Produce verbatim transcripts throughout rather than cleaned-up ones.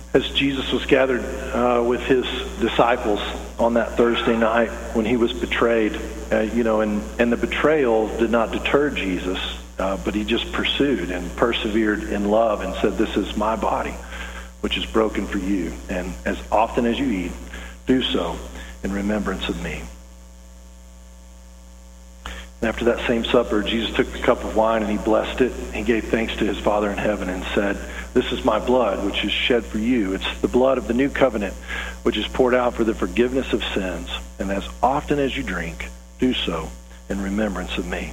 As Jesus was gathered uh, with his disciples on that Thursday night when he was betrayed, uh, you know, and, and the betrayal did not deter Jesus, uh, but he just pursued and persevered in love and said, "This is my body, which is broken for you. And as often as you eat, do so in remembrance of me." And after that same supper, Jesus took the cup of wine and he blessed it. He gave thanks to his Father in heaven and said, "This is my blood, which is shed for you. It's the blood of the new covenant, which is poured out for the forgiveness of sins. And as often as you drink, do so in remembrance of me."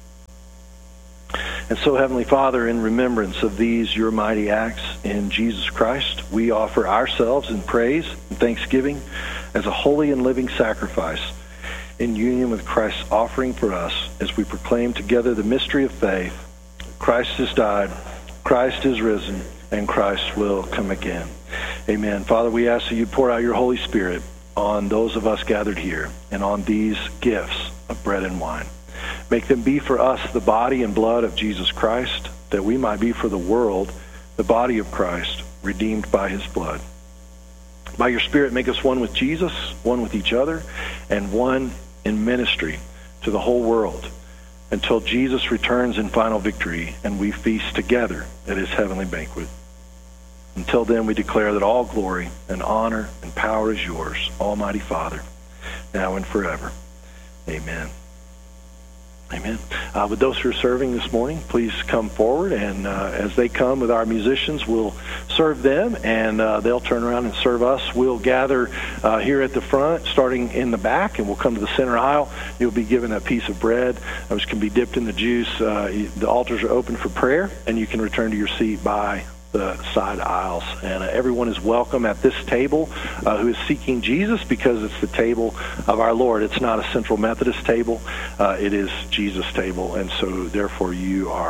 And so, Heavenly Father, in remembrance of these, your mighty acts in Jesus Christ, we offer ourselves in praise and thanksgiving as a holy and living sacrifice in union with Christ's offering for us as we proclaim together the mystery of faith. Christ has died, Christ is risen, and Christ will come again. Amen. Father, we ask that you pour out your Holy Spirit on those of us gathered here and on these gifts of bread and wine. Make them be for us the body and blood of Jesus Christ, that we might be for the world the body of Christ, redeemed by his blood. By your Spirit, make us one with Jesus, one with each other, and one in ministry to the whole world until Jesus returns in final victory and we feast together at his heavenly banquet. Until then, we declare that all glory and honor and power is yours, Almighty Father, now and forever. Amen. Amen. Uh, with those who are serving this morning, please come forward, and uh, as they come with our musicians, we'll serve them, and uh, they'll turn around and serve us. We'll gather uh, here at the front, starting in the back, and we'll come to the center aisle. You'll be given a piece of bread, which can be dipped in the juice. Uh, the altars are open for prayer, and you can return to your seat by the side aisles. And uh, everyone is welcome at this table uh, who is seeking Jesus, because it's the table of our Lord. It's not a Central Methodist table. Uh, it is Jesus' table. And so therefore you are